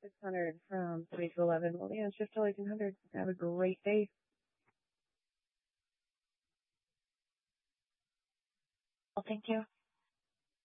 600 from 3 to 11. Well, yeah, shift till 1800. Have a great day. Well, thank you.